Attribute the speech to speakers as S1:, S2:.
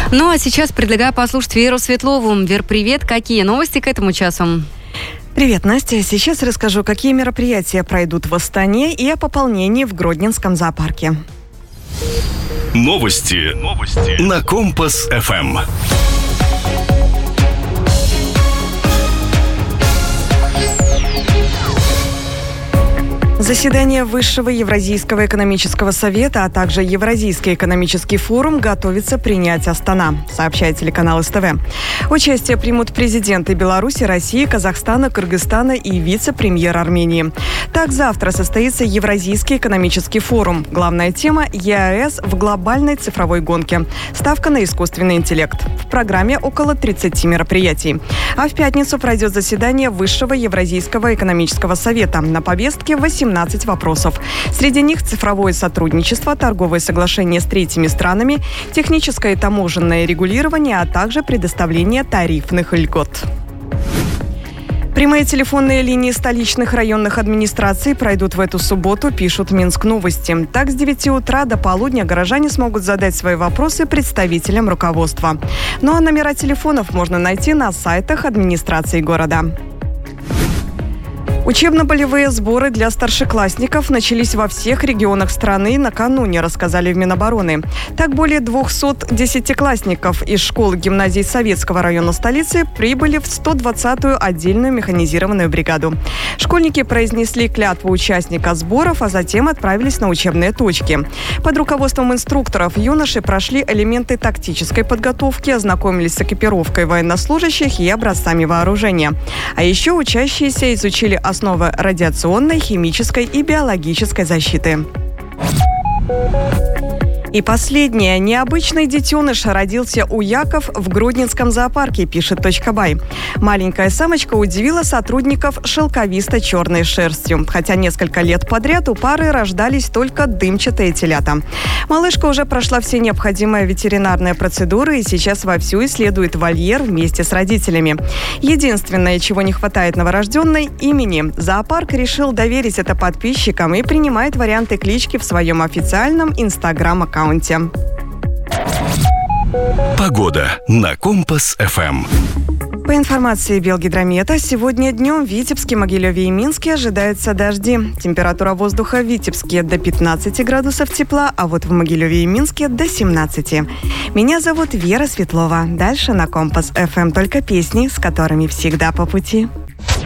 S1: Ну а сейчас предлагаю послушать Веру Светлову. Вер, привет. Какие новости к этому часу?
S2: Привет, Настя. Сейчас расскажу, какие мероприятия пройдут в Астане и о пополнении в Гродненском зоопарке.
S3: Новости на Компас-ФМ.
S2: Заседание Высшего Евразийского экономического совета, а также Евразийский экономический форум готовится принять Астана, сообщает телеканал СТВ. Участие примут президенты Беларуси, России, Казахстана, Кыргызстана и вице-премьер Армении. Так, завтра состоится Евразийский экономический форум. Главная тема – ЕАЭС в глобальной цифровой гонке. Ставка на искусственный интеллект. В программе около 30 мероприятий. А в пятницу пройдет заседание Высшего Евразийского экономического совета. На повестке 18 вопросов. Среди них цифровое сотрудничество, торговые соглашения с третьими странами, техническое и таможенное регулирование, а также предоставление тарифных льгот. Прямые телефонные линии столичных районных администраций пройдут в эту субботу, пишут Минск Новости. Так, с 9 утра до полудня горожане смогут задать свои вопросы представителям руководства. Ну а номера телефонов можно найти на сайтах администрации города. Учебно-болевые сборы для старшеклассников начались во всех регионах страны накануне, рассказали в Минобороны. Так, более 200 десятиклассников из школ и гимназий Советского района столицы прибыли в 120-ю отдельную механизированную бригаду. Школьники произнесли клятву участника сборов, а затем отправились на учебные точки. Под руководством инструкторов юноши прошли элементы тактической подготовки, ознакомились с экипировкой военнослужащих и образцами вооружения. А еще учащиеся изучили основы радиационной, химической и биологической защиты. И последнее. Необычный детеныш родился у яков в Гродненском зоопарке, пишет .бай. Маленькая самочка удивила сотрудников шелковисто-черной шерстью. Хотя несколько лет подряд у пары рождались только дымчатые телята. Малышка уже прошла все необходимые ветеринарные процедуры и сейчас вовсю исследует вольер вместе с родителями. Единственное, чего не хватает новорожденной – имени. Зоопарк решил доверить это подписчикам и принимает варианты клички в своем официальном инстаграм-аккаунте.
S3: Погода на Компас-ФМ.
S2: По информации Белгидромета, сегодня днем в Витебске, Могилеве и Минске ожидаются дожди. Температура воздуха в Витебске до 15 градусов тепла, а вот в Могилеве и Минске до 17. Меня зовут Вера Светлова. Дальше на Компас-ФМ только песни, с которыми всегда по пути.